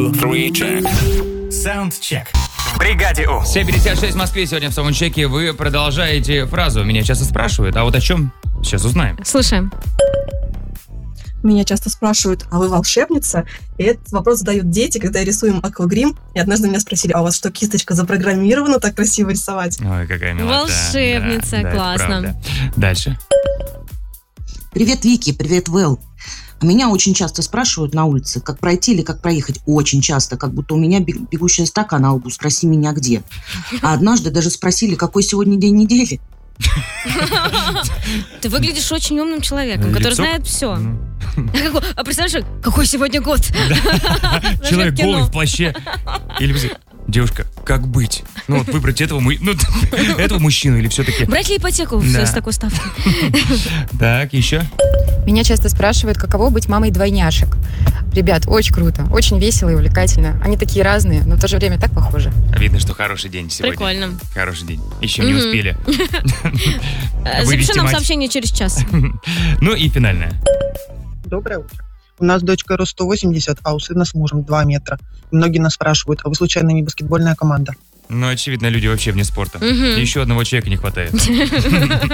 3, check. Саундчек. В бригаде У. 7:56 в Москве. Сегодня в саундчеке вы продолжаете фразу. Меня часто спрашивают, а вот о чем? Сейчас узнаем. Слушаем. Меня часто спрашивают, а вы волшебница? И этот вопрос задают дети, когда я рисую им аквагрим. И однажды меня спросили, а у вас что, кисточка запрограммирована так красиво рисовать? Ой, какая милота. Волшебница, Да, классно. это правда. Дальше. Привет, Вики, привет, Вэл. Меня очень часто спрашивают на улице, как пройти или как проехать. Очень часто, как будто у меня бегущая стака на лбу. Спроси меня где. А однажды даже спросили, какой сегодня день недели. Ты выглядишь очень умным человеком, который Лицо? знает все. А представляешь, какой сегодня год? Человек в кино. голый в плаще. Или девушка, как быть? Ну вот выбрать этого мужчину или все-таки... Брать ли ипотеку Да. с такой ставкой? Так, еще. Меня часто спрашивают, каково быть мамой двойняшек. Ребят, очень круто, очень весело и увлекательно. Они такие разные, но в то же время так похожи. Видно, что хороший день сегодня. Прикольно. Хороший день. Еще не успели. Запиши Вывести нам мать. сообщение через час. Ну и финальное. Доброе утро. У нас дочка рост 180, а у сына с мужем 2 метра. Многие нас спрашивают, а вы случайно не баскетбольная команда? Ну, очевидно, люди вообще вне спорта. Мгм. Еще одного человека не хватает.